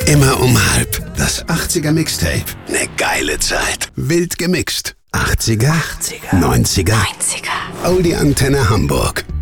Immer um halb. Das 80er Mixtape. Ne geile Zeit. Wild gemixt. 80er, 90er. Oldie Antenne Hamburg.